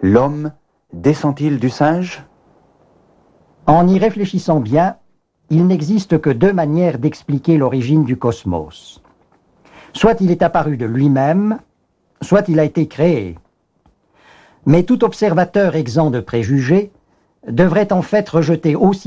L'homme descend-il du singe? En y réfléchissant bien, il n'existe que deux manières d'expliquer l'origine du cosmos. Soit il est apparu de lui-même, soit il a été créé. Mais tout observateur exempt de préjugés devrait en fait rejeter aussi